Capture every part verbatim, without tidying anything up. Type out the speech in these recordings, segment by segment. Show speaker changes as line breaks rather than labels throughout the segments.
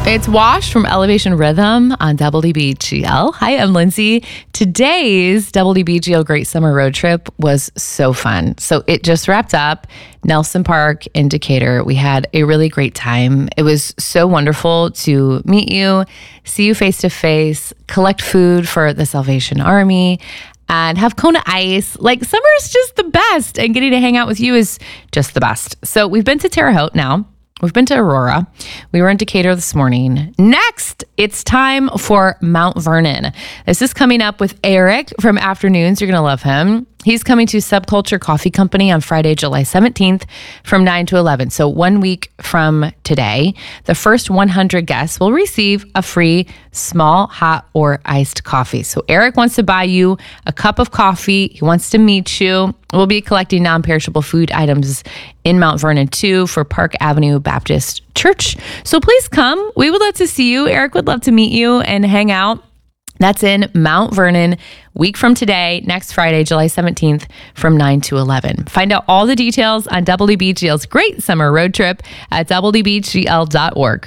It's Wash from Elevation Rhythm on W D B G L. Hi, I'm Lindsay. Today's W D B G L Great Summer Road Trip was so fun. So it just wrapped up. Nelson Park in Decatur. We had a really great time. It was so wonderful to meet you, see you face to face, collect food for the Salvation Army, and have Kona Ice. Like, summer is just the best, and getting to hang out with you is just the best. So we've been to Terre Haute now. We've been to Aurora. We were in Decatur this morning. Next, it's time for Mount Vernon. This is coming up with Eric from Afternoons. You're going to love him. He's coming to Subculture Coffee Company on Friday, July seventeenth from nine to eleven. So one week from today, the first one hundred guests will receive a free small, hot, or iced coffee. So Eric wants to buy you a cup of coffee. He wants to meet you. We'll be collecting non-perishable food items in Mount Vernon too for Park Avenue Baptist Church. So please come. We would love to see you. Eric would love to meet you and hang out. That's in Mount Vernon, week from today, next Friday, July seventeenth, from nine to eleven. Find out all the details on W D B G L's Great Summer Road Trip at W D B G L dot org.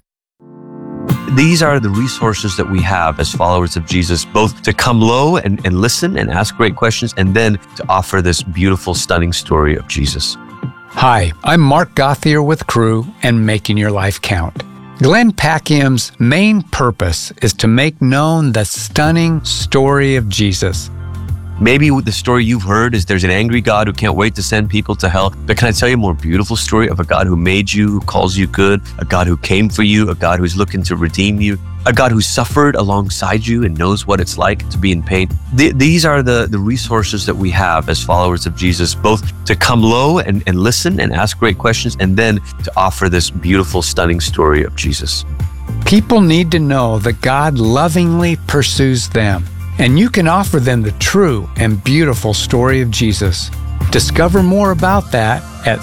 These are the resources that we have as followers of Jesus, both to come low and, and listen and ask great questions, and then to offer this beautiful, stunning story of Jesus.
Hi, I'm Mark Gothier with Crew and Making Your Life Count. Glenn Packiam's main purpose is to make known the stunning story of Jesus.
Maybe the story you've heard is there's an angry God who can't wait to send people to hell. But can I tell you a more beautiful story of a God who made you, who calls you good, a God who came for you, a God who's looking to redeem you, a God who suffered alongside you and knows what it's like to be in pain. Th- these are the, the resources that we have as followers of Jesus, both to come low and, and listen and ask great questions, and then to offer this beautiful, stunning story of Jesus.
People need to know that God lovingly pursues them, and you can offer them the true and beautiful story of Jesus. Discover more about that at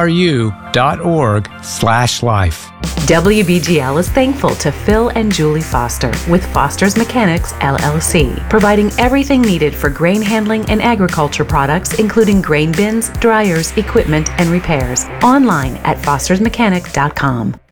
cru.org slash life.
W B G L is thankful to Phil and Julie Foster with Foster's Mechanics, L L C, providing everything needed for grain handling and agriculture products, including grain bins, dryers, equipment, and repairs. Online at fosters mechanic dot com.